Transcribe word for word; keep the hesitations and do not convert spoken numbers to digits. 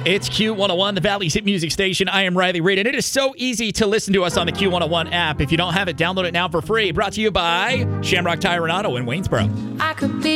It's Q one oh one, the Valley's hit music station. I am Riley Reid, and it is so easy to listen to us on the Q one oh one app. If you don't have it, download it now for free. Brought to you by Shamrock Tire and Auto in Waynesboro. I could be